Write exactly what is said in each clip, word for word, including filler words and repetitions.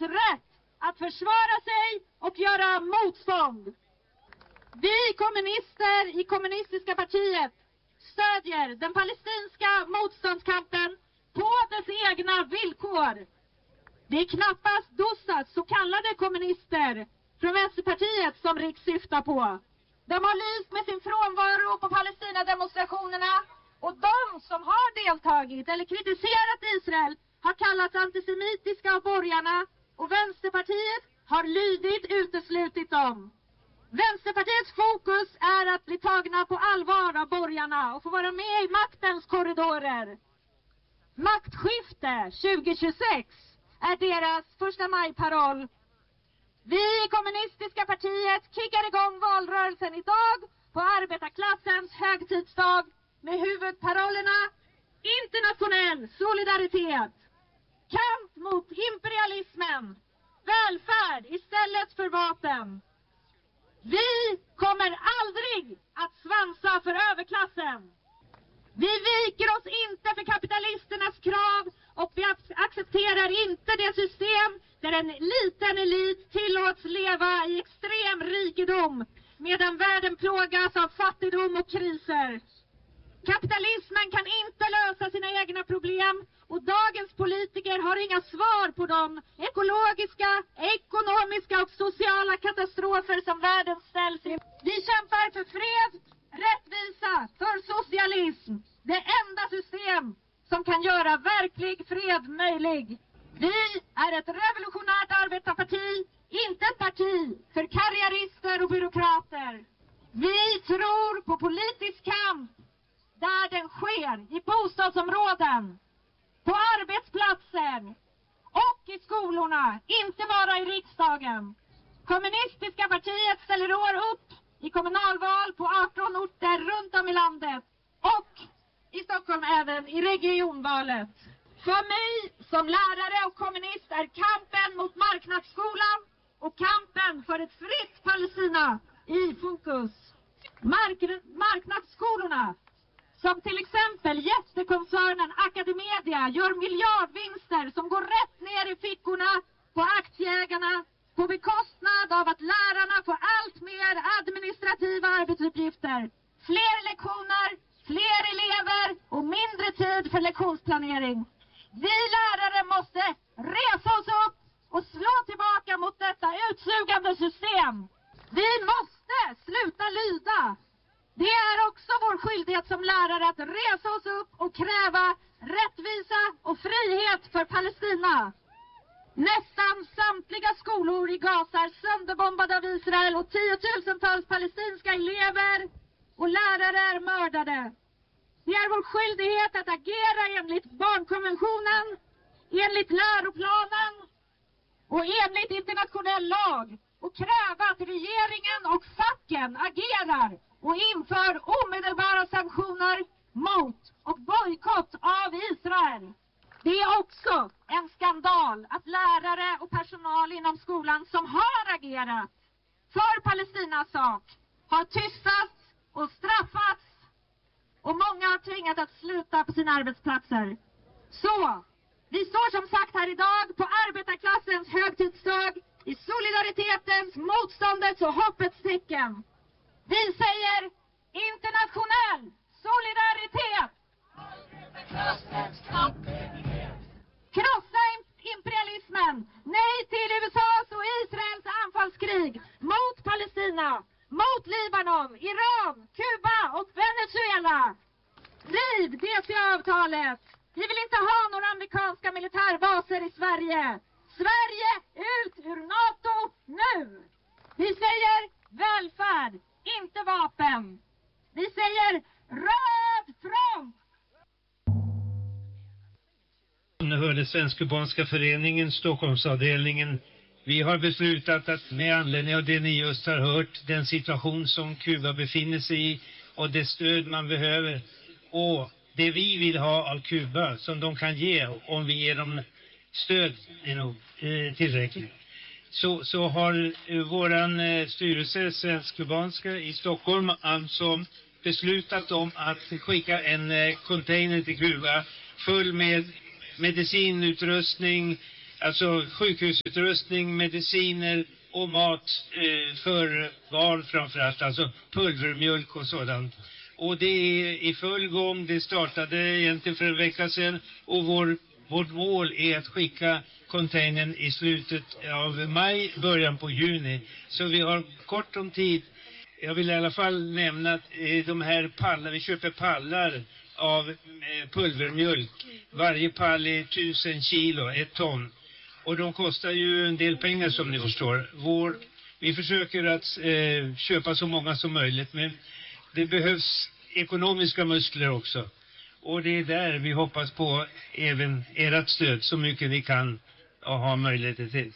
rätt att försvara sig och göra motstånd. Vi kommunister i kommunistiska partiet stödjer den palestinska motståndskampen på dess egna villkor. Det är knappast dessa så kallade kommunister från Vänsterpartiet som Rick syftar på. De har lyst med sin frånvaro på Palestina-demonstrationerna, och de som har deltagit eller kritiserat Israel har kallats antisemitiska av borgarna, och Vänsterpartiet har lydigt uteslutit dem. Vänsterpartiets fokus är att bli tagna på allvar av borgarna och få vara med i maktens korridorer. Maktskifte tjugo tjugosex är deras första maj-paroll. Vi i kommunistiska partiet kickar igång valrörelsen idag på arbetarklassens högtidsdag med huvudparollerna internationell solidaritet, kamp mot imperialismen, välfärd istället för vapen. Vi kommer aldrig att svansa för överklassen. Vi viker oss inte för kapitalisternas krav, och vi accepterar inte det system där en liten elit tillåts leva i extrem rikedom medan världen plågas av fattigdom och kriser. Kapitalismen kan inte lösa sina egna problem, och dagens politiker har inga svar på de ekologiska, ekonomiska och sociala katastrofer som världen ställs i. Vi kämpar för fred, rättvisa, för socialism. Det enda system som kan göra verklig fred möjlig. Vi är ett revolutionärt arbetarparti, inte ett parti för karriärister och byråkrater. Vi tror på politisk kamp där den sker i bostadsområden, på arbetsplatser och i skolorna, inte bara i riksdagen. Kommunistiska partiet ställer år upp i kommunalval på arton orter runt om i landet och i Stockholm även i regionvalet. För mig som lärare och kommunist är kampen mot marknadsskolan och kampen för ett fritt Palestina i fokus. Mark- marknadsskolorna, som till exempel jättekoncernen Academedia, gör miljardvinster som går rätt ner i fickorna på aktieägarna på bekostnad av att lärarna får allt mer administrativa arbetsuppgifter. Fler lektioner, fler elever och mindre tid för lektionsplanering. Vi lärare måste resa oss upp och slå tillbaka mot detta utsugande system. Vi måste sluta lyda. Det är också vår skyldighet som lärare att resa oss upp och kräva rättvisa och frihet för Palestina. Nästan samtliga skolor i Gaza är sönderbombade av Israel, och tiotusentals palestinska elever och lärare är mördade. Det är vår skyldighet att agera enligt barnkonventionen, enligt läroplanen och enligt internationell lag, och kräva att regeringen och facken agerar och inför omedelbara sanktioner mot och bojkott av Israel. Det är också en skandal att lärare och personal inom skolan som har agerat för Palestinas sak har tystats och straffats, och många har tvingats att sluta på sina arbetsplatser. Så, vi står som sagt här idag på arbetarklassens högtidsdag i solidaritetens, motståndets och hoppets tecken. Vi säger internationell solidaritet! Krossa imperialismen! Nej till U S A:s och Israels anfallskrig mot Palestina, mot Libanon, Iran, Kuba och Venezuela! Riv D C A-avtalet! Vi vill inte ha några amerikanska militärbaser i Sverige! Sverige ut ur NATO nu! Vi säger välfärd, inte vapen! Vi säger röd front! Nu hörde Svensk-Kubanska föreningen, Stockholmsavdelningen. Vi har beslutat att med anledning av det ni just har hört, den situation som Kuba befinner sig i och det stöd man behöver och det vi vill ha av Kuba som de kan ge om vi ger dem stöd är nog eh, tillräckligt. Så, så har eh, våran eh, styrelse, Svensk-Kubanska i Stockholm, alltså beslutat om att skicka en eh, container till Kuba full med medicinutrustning, alltså sjukhusutrustning, mediciner och mat eh, för barn framförallt, alltså pulvermjölk och sådant. Och det är i full gång. Det startade egentligen för en vecka sedan, och vår, vårt mål är att skicka containern i slutet av maj, början på juni. Så vi har kort om tid. Jag vill i alla fall nämna att eh, de här pallar, vi köper pallar av eh, pulvermjölk. Varje pall är tusen kilo, ett ton. Och de kostar ju en del pengar som ni förstår. Vår, vi försöker att eh, köpa så många som möjligt, men det behövs ekonomiska muskler också. Och det är där vi hoppas på även ert stöd så mycket ni kan och ha möjligheter till.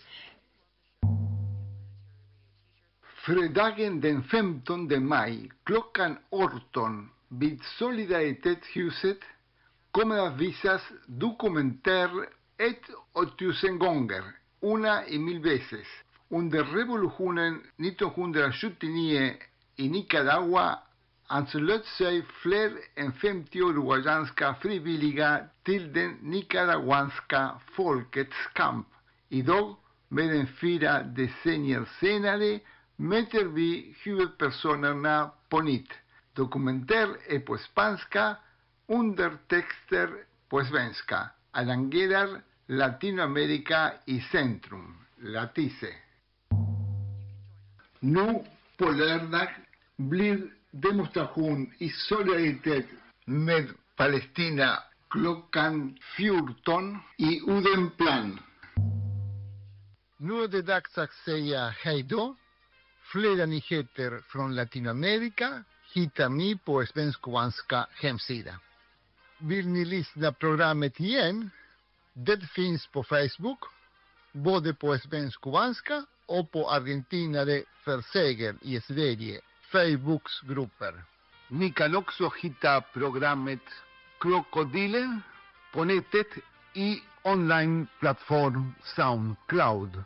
Fredagen den femtonde maj klockan arton vid Solidaritetshuset kommer att visas dokumentär tusen gånger, una y mil veces. Under revolutionen nittonhundrasjuttionio i Nicaragua anslöt sig fler än femtio uruguayanska frivilliga till den nicaraguanska folkets kamp. Idag, mer än fyra decennier senare, möter vi huvudpersonerna på nytt. Dokumentär är på spanska, undertexter på svenska. Arrangerar Latinoamérica y Centrum, Latice. Nu på lördag blir demonstration i solidaritet med Palestina klockan fjorton i Odenplan. Nu är det dags att säga hej då. Flera nyheter från Latinamerika hittar ni på svensk-kubanska hemsida. Vill ni lyssna programmet igen? Det finns på Facebook, både på svensk-kubanska och på Argentinare för seger i Sverige, Facebooks grupper. Ni kan också hitta programmet Krokodilen på nätet i online-plattform Soundcloud.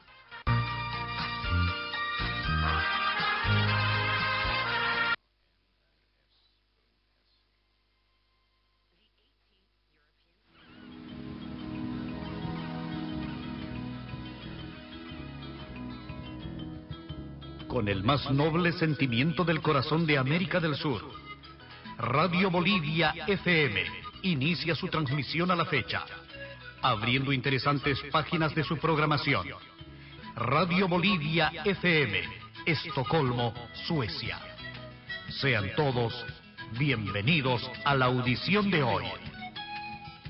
Con el más noble sentimiento del corazón de América del Sur, Radio Bolivia F M inicia su transmisión a la fecha, abriendo interesantes páginas de su programación. Radio Bolivia F M, Estocolmo, Suecia. Sean todos bienvenidos a la audición de hoy.